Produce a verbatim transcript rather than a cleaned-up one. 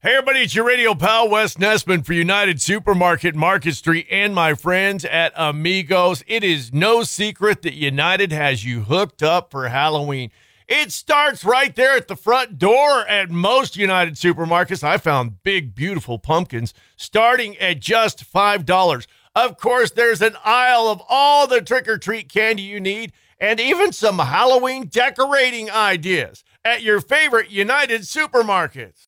Hey, everybody, it's your radio pal, Wes Nessman for United Supermarket, Market Street, and my friends at Amigos. It is no secret that United has you hooked up for Halloween. It starts right there at the front door at most United Supermarkets. I found big, beautiful pumpkins starting at just five dollars. Of course, there's an aisle of all the trick-or-treat candy you need and even some Halloween decorating ideas at your favorite United Supermarkets.